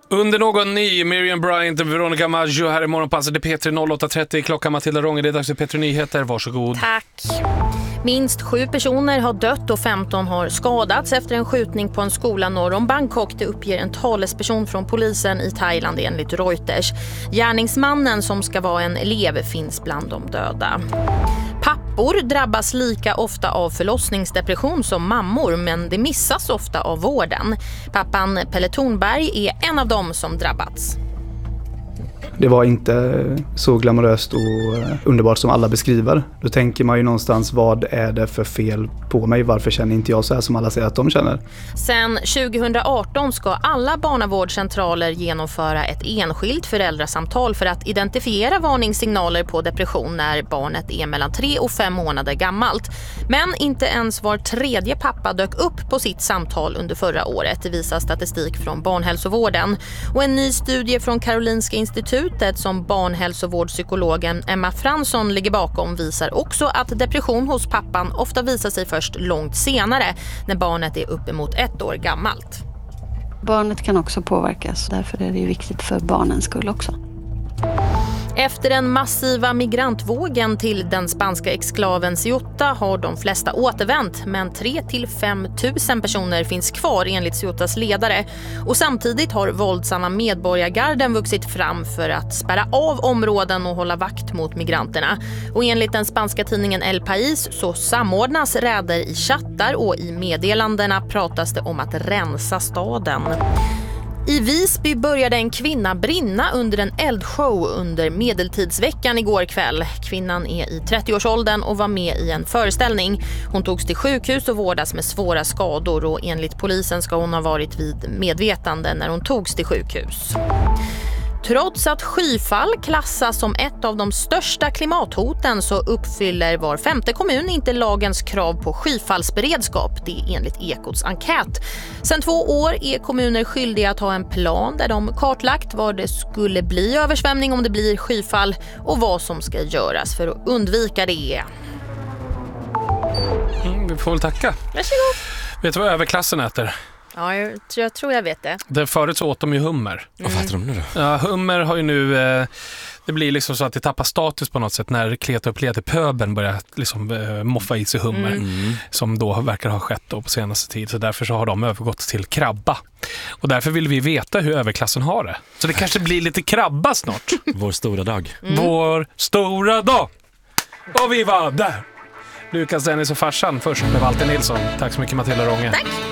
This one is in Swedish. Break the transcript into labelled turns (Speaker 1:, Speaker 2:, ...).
Speaker 1: Under någon ny, Miriam Bryant och Veronica Maggio här i morgonpasset. Det är P3 08.30, klockan Matilda Rånge. Det är dags för P3 Nyheter, varsågod.
Speaker 2: Tack. Minst 7 personer har dött och 15 har skadats efter en skjutning på en skola norr om Bangkok. Det uppger en talesperson från polisen i Thailand enligt Reuters. Gärningsmannen som ska vara en elev finns bland de döda. Pappor drabbas lika ofta av förlossningsdepression som mammor, men det missas ofta av vården. Pappan Pelle Thornberg är en av dem som drabbats.
Speaker 3: Det var inte så glamoröst och underbart som alla beskriver. Då tänker man ju någonstans, vad är det för fel på mig? Varför känner inte jag så här som alla säger att de känner?
Speaker 2: Sen 2018 ska alla barnavårdscentraler genomföra ett enskilt föräldrasamtal för att identifiera varningssignaler på depression när barnet är mellan 3 och 5 månader gammalt. Men inte ens var tredje pappa dök upp på sitt samtal under förra året, visar statistik från barnhälsovården. Och en ny studie från Karolinska institutet som barnhälsovårdspsykologen Emma Fransson ligger bakom visar också att depression hos pappan ofta visar sig först långt senare när barnet är uppemot 1 år gammalt.
Speaker 4: Barnet kan också påverkas, därför är det viktigt för barnens skull också.
Speaker 2: Efter den massiva migrantvågen till den spanska exklaven Ceuta har de flesta återvänt, men 3-5 000 personer finns kvar enligt Ceutas ledare. Och samtidigt har våldsamma medborgargarden vuxit fram för att spärra av områden och hålla vakt mot migranterna. Och enligt den spanska tidningen El País så samordnas räder i chattar och i meddelandena pratas det om att rensa staden. I Visby började en kvinna brinna under en eldshow under medeltidsveckan igår kväll. Kvinnan är i 30-årsåldern och var med i en föreställning. Hon togs till sjukhus och vårdas med svåra skador och enligt polisen ska hon ha varit vid medvetande när hon togs till sjukhus. Trots att skyfall klassas som ett av de största klimathoten så uppfyller var 5:e kommun inte lagens krav på skyfallsberedskap. Det är enligt Ekots enkät. Sedan 2 år är kommuner skyldiga att ha en plan där de kartlagt var det skulle bli översvämning om det blir skyfall och vad som ska göras för att undvika det.
Speaker 1: Vi får väl tacka.
Speaker 2: Varsågod.
Speaker 1: Vet du vad överklassen äter?
Speaker 2: Ja, jag tror jag vet det.
Speaker 1: Förut så åt de ju hummer.
Speaker 5: Vad fattar de nu då?
Speaker 1: Ja, hummer har ju nu... det blir liksom så att det tappar status på något sätt när Kleta och Plete pöben börjar liksom moffa i sig hummer. Som då verkar ha skett då på senaste tid. Så därför så har de övergått till krabba. Och därför vill vi veta hur överklassen har det. Så det kanske blir lite krabba snart.
Speaker 5: Vår stora dag.
Speaker 1: Vår stora dag! Och vi var där! Lukas Dennis och farsan först med Walter Nilsson. Tack så mycket Matilda Rånge.
Speaker 2: Tack!